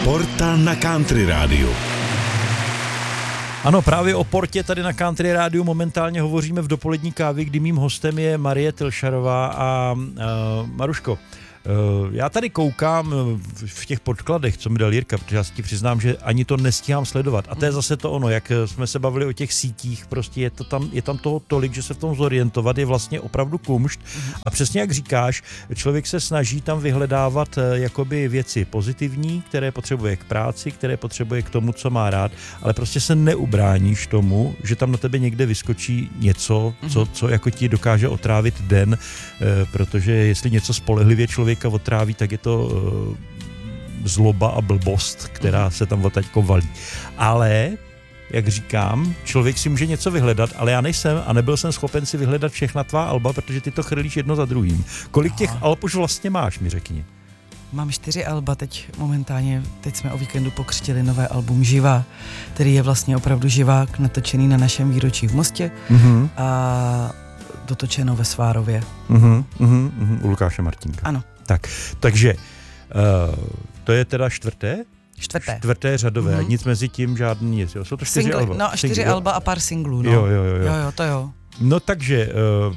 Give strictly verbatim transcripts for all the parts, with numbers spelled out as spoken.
Porta na Country Rádiu. Ano, právě o Portě tady na Country Rádiu momentálně hovoříme v dopolední kávě, kdy mým hostem je Marie Tilšarová a uh, Maruško. Uh, já tady koukám v těch podkladech, co mi dal Jirka, protože já si ti přiznám, že ani to nestíhám sledovat. A to je zase to ono, jak jsme se bavili o těch sítích, prostě je, to tam, je tam toho tolik, že se v tom zorientovat je vlastně opravdu kumšt. A přesně jak říkáš, člověk se snaží tam vyhledávat jakoby věci pozitivní, které potřebuje k práci, které potřebuje k tomu, co má rád, ale prostě se neubráníš tomu, že tam na tebe někde vyskočí něco, co, co jako ti dokáže otrávit den, protože jestli něco spolehlivě člověk otráví, tak je to uh, zloba a blbost, která se tam taťko valí. Ale, jak říkám, člověk si může něco vyhledat, ale já nejsem a nebyl jsem schopen si vyhledat všechna tvá alba, protože ty to chrlíš jedno za druhým. Kolik Aha. těch alb už vlastně máš, mi řekni. Mám čtyři alba teď momentálně, teď jsme o víkendu pokřtili nové album Živá, který je vlastně opravdu živák, natočený na našem výročí v Mostě mm-hmm. a dotočeno ve Svárově. Mm-hmm, mm-hmm, u Lukáše Martínka. Ano. Tak, takže uh, to je teda čtvrté? Čtvrté. Čtvrté řadové, mm-hmm. nic mezi tím žádný nic. Jsou to čtyři Singly, alba? No, čtyři Singly, alba a pár singlů, no. Jo, jo, jo. Jo, jo, to jo. No takže, uh,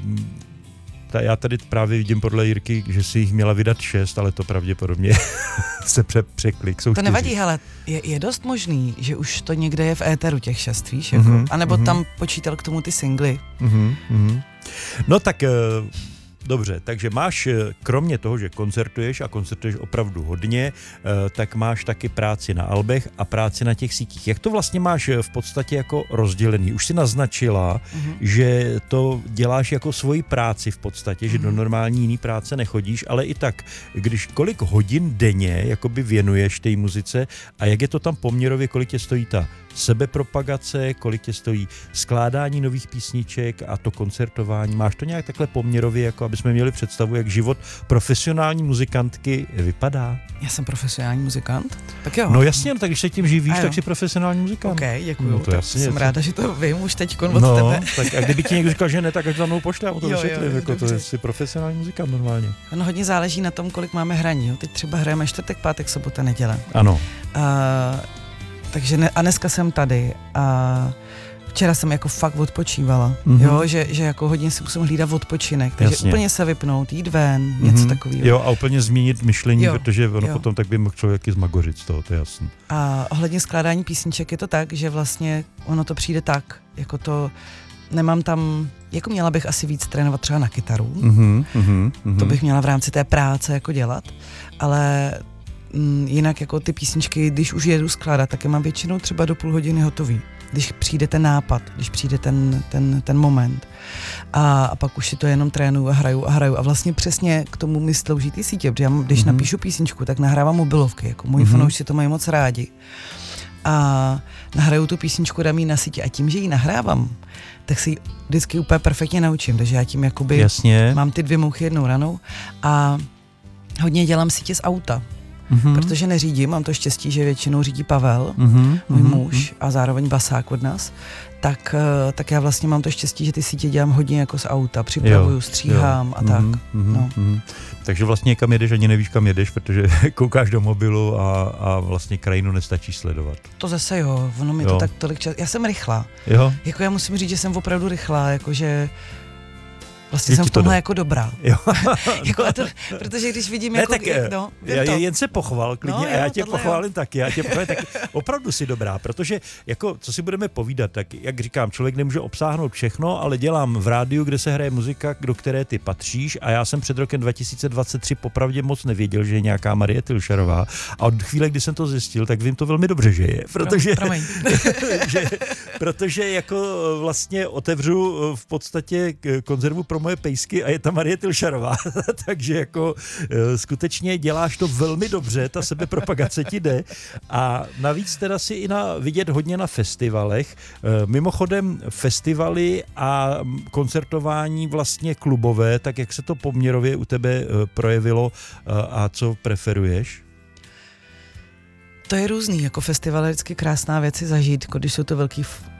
ta, já tady právě vidím podle Jirky, že si jich měla vydat šest, ale to pravděpodobně se pře, překlik. Jsou to čtyři. Nevadí, hele, je, je dost možný, že už to někde je v éteru těch šest, víš, jako, mm-hmm, anebo mm-hmm. tam počítal k tomu ty singly. Mm-hmm, mm-hmm. No tak... Uh, Dobře, takže máš, kromě toho, že koncertuješ a koncertuješ opravdu hodně, tak máš taky práci na albech a práci na těch sítích. Jak to vlastně máš v podstatě jako rozdělený? Už si naznačila, mm-hmm. že to děláš jako svoji práci v podstatě, mm-hmm. že do normální jiný práce nechodíš, ale i tak, když kolik hodin denně jakoby věnuješ té muzice a jak je to tam poměrově, kolik tě stojí ta sebepropagace, kolik tě stojí skládání nových písniček a to koncertování. Máš to nějak takhle poměrově, jako aby jsme měli představu, jak život profesionální muzikantky vypadá? Já jsem profesionální muzikant? Tak jo. No jasně, no, tak když se tím živíš, tak jsi profesionální muzikant. Ok, děkuju. No, to jasně, jsem to... ráda, že to vím už teď od no, tebe. tak a kdyby ti někdo říkal, že ne, tak až za mnou pošle, já mu to jo, vysvětlím, jo, jako dobře. to jsi profesionální muzikant normálně. No hodně záleží na tom, kolik máme hraní. Jo. Teď třeba hrajeme čtvrtek, pátek, sobota, neděle. Ano. A, takže ne, a dneska jsem tady a včera jsem jako fakt odpočívala, mm-hmm. jo, že, že jako hodně si musím hlídat odpočinek, takže Jasně. úplně se vypnout, jít ven, něco mm-hmm. takového. Jo, a úplně změnit myšlení, jo, protože ono jo. potom tak by mohl člověk i zmagořit z toho, to je jasný. A ohledně skládání písniček je to tak, že vlastně ono to přijde tak, jako to, nemám tam, jako měla bych asi víc trénovat třeba na kytaru, mm-hmm, mm-hmm. to bych měla v rámci té práce jako dělat, ale m, jinak jako ty písničky, když už jedu skládat, tak je mám většinou třeba do půl hodiny hotový. Když přijde ten nápad, když přijde ten, ten, ten moment. A, a pak už si to jenom trénuju a hraju a hraju. A vlastně přesně k tomu mi slouží ty sítě, protože já, když mm-hmm. napíšu písničku, tak nahrávám mobilovky, jako moji mm-hmm. fanoušci to mají moc rádi. A nahraju tu písničku, dám ji na sítě a tím, že ji nahrávám, tak si ji vždycky úplně perfektně naučím, takže já tím jakoby Jasně. mám ty dvě mouchy jednou ranou a hodně dělám sítě z auta. Mm-hmm. Protože neřídím, mám to štěstí, že většinou řídí Pavel, mm-hmm. můj muž a zároveň basák od nás, tak, tak já vlastně mám to štěstí, že ty sítě dělám hodně jako z auta, připravuju, jo, stříhám jo. a tak. Mm-hmm. No. Mm-hmm. Takže vlastně kam jedeš, ani nevíš, kam jedeš, protože koukáš do mobilu a, a vlastně krajinu nestačí sledovat. To zase jo, ono mi jo. to tak tolik čas. Já jsem rychlá. Jo. Jako já musím říct, že jsem opravdu rychlá, jakože vlastně jsem v tomhle to jako dobrá. Jo. jako to, protože když vidím, ne, jako... tak, no, já to. jen se pochval klidně no, a já jo, tě tohle, pochválím jo. taky. Já tě pochválím taky. Opravdu si dobrá, protože jako, co si budeme povídat, tak jak říkám, člověk nemůže obsáhnout všechno, ale dělám v rádiu, kde se hraje muzika, do které ty patříš a já jsem před rokem dva tisíce dvacet tři popravdě moc nevěděl, že je nějaká Marie Tilšarová a od chvíle, kdy jsem to zjistil, tak vím to velmi dobře, že je, protože, že, protože jako vlastně otevřu v podstatě konzervu pro moje pejsky a je ta Marie Tilšarová, takže jako skutečně děláš to velmi dobře, ta sebepropagace ti jde a navíc teda si i na, vidět hodně na festivalech. Mimochodem festivaly a koncertování vlastně klubové, tak jak se to poměrově u tebe projevilo a co preferuješ? To je různý, jako festival je vždycky krásná věc si zažít, když jsou to velký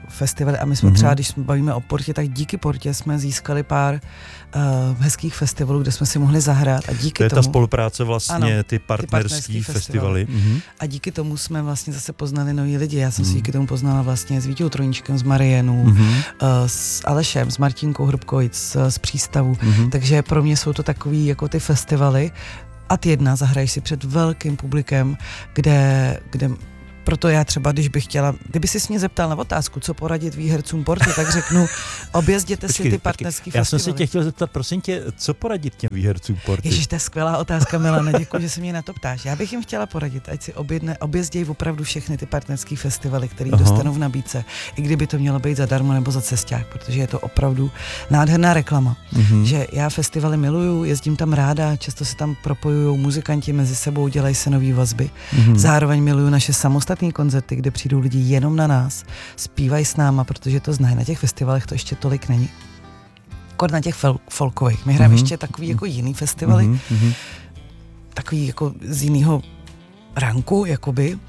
festivaly a my jsme Mhm. třeba, když jsme bavíme o Portě, tak díky Portě jsme získali pár uh, hezkých festivalů, kde jsme si mohli zahrát a díky To je tomu... ta spolupráce vlastně, Ano, ty partnerský partnerský festivaly. festivaly. Mhm. A díky tomu jsme vlastně zase poznali nový lidi. Já jsem Mhm. si díky tomu poznala vlastně s Vítěou Troníčkem, s Marianou, Mhm. uh, s Alešem, s Martinkou Hrubkovic, z, z Přístavu. Mhm. Takže pro mě jsou to takový jako ty festivaly. Ad jedna, zahraješ si před velkým publikem, kde, kde proto já třeba, když bych chtěla, kdyby si mě zeptal na otázku, co poradit výhercům Porty, tak řeknu, objezděte Počkej, si ty počkej. partnerský Já jsem festivaly. si tě chtěl zeptat, prosím tě, co poradit těm výhercům Porty? Ježiš, to je skvělá otázka, Milana, děkuji, že se mě na to ptáš. Já bych jim chtěla poradit, ať si objedne, objezdějí opravdu všechny ty partnerský festivaly, které Aha. dostanou v nabídce, i kdyby to mělo být zadarmo nebo za cesták, protože je to opravdu nádherná reklama. Mhm. Že já festivaly miluju, jezdím tam ráda, často se tam propojují muzikanti mezi sebou, dělají se nový vazby. Mhm. Zároveň miluju naše samostatné koncerty, kde přijdou lidi jenom na nás, zpívají s náma, protože to znají. Na těch festivalech to ještě tolik není. Kor na těch fel- folkových. My hrajeme Mhm. ještě takový jako jiný festivaly, Mhm. Mhm. takový jako z jiného ranku, jakoby.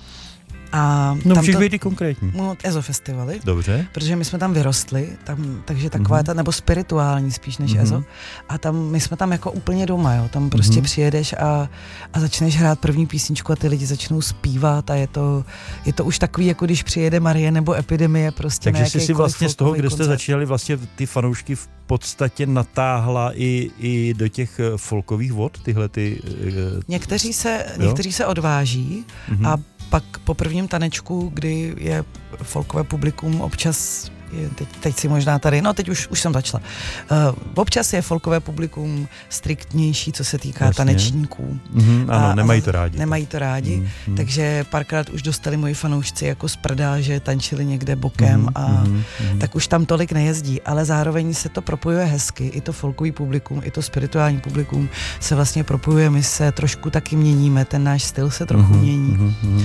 A No, tam můžeš to, být i konkrétní. no, Ezo festivaly, Dobře. protože my jsme tam vyrostli, tam, takže taková Mhm. ta, nebo spirituální spíš než Mhm. Ezo. A tam, my jsme tam jako úplně doma, jo. Tam prostě Mhm. přijedeš a, a začneš hrát první písničku a ty lidi začnou zpívat a je to, je to už takový, jako když přijede Marie nebo Epidemie prostě. Takže na jsi si jakýkoliv vlastně z toho, folkový kde jste koncert. začínali, vlastně ty fanoušky v podstatě natáhla i, i do těch eh, folkových vod, tyhle ty... eh, Někteří se, Jo? někteří se odváží mhm. a pak po prvním tanečku, kdy je folkové publikum občas, je, teď, teď si možná tady, no teď už, už jsem začala, uh, občas je folkové publikum striktnější, co se týká Jasně. tanečníků. Mhm, ano, A- nemají a to rádi. Nemají to rádi, Mhm, mhm. takže párkrát už dostali moji fanoušci jako z prda, že tančili někde bokem Mhm, a mhm, mhm. tak už tam tolik nejezdí, ale zároveň se to propojuje hezky, i to folkový publikum, i to spirituální publikum se vlastně propojuje, my se trošku taky měníme, ten náš styl se trochu Mhm, mění mhm, mhm.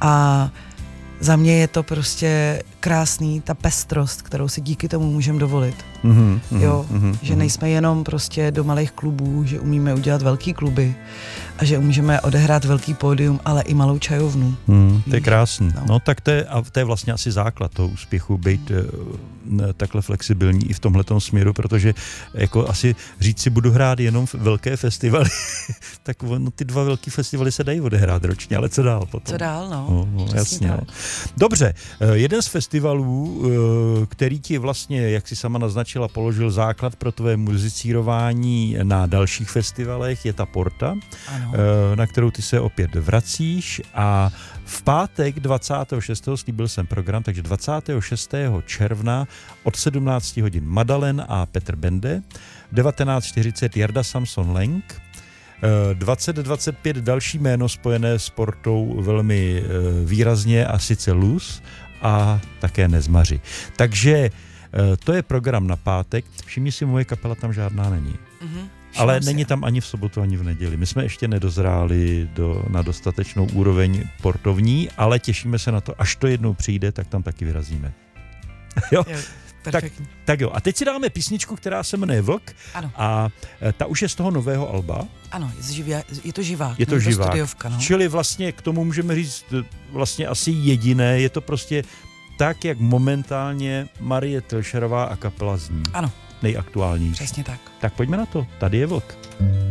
a za mě je to prostě krásný, ta pestrost, kterou si díky tomu můžeme dovolit. Mhm, mhm, Jo, mhm, že mhm. nejsme jenom prostě do malých klubů, že umíme udělat velký kluby a že můžeme odehrát velký pódium, ale i malou čajovnu. Hmm, to je Víš? krásný. No. No. no tak to je, a to je vlastně asi základ toho úspěchu, být e, ne, takhle flexibilní i v tomhletom směru, protože jako asi říct si budu hrát jenom v velké festivaly, tak no, ty dva velký festivaly se dají odehrát ročně, ale co dál potom? Co dál, no? No, no Přesně jasně. tak. No. Dobře, eh, jeden z festivalů, eh, který ti vlastně, jak si sama naznačila, položil základ pro tvé muzicírování na dalších festivalech, je ta Porta, Ano. eh, na kterou ty se opět vracíš a v pátek dvacátého šestého slíbil jsem program, takže dvacátého šestého června od sedmnáct hodin Madalen a Petr Bende, devatenáct čtyřicet Jarda Samson Lenk, dvacet dvacet pět další jméno spojené s Portou velmi eh, výrazně a sice Luz a také Nezmaři. Takže eh, to je program na pátek. Všimni si, moje kapela tam žádná není. Mhm. Ale Všimám si. není tam ani v sobotu, ani v neděli. My jsme ještě nedozráli do, na dostatečnou úroveň portovní, ale těšíme se na to, až to jednou přijde, tak tam taky vyrazíme. Jo? Jo, perfektní. Tak jo, a teď si dáme písničku, která se jmenuje Vlk Ano. a eh, ta už je z toho nového alba. Ano, je, živá, je to živák. Je to není živák. studiovka, no. Čili vlastně k tomu můžeme říct eh, vlastně asi jediné, je to prostě tak, jak momentálně Marie Tilšerová a kapela zní. Ano, Nejaktuálnější. přesně tak. Tak pojďme na to, tady je Vlk.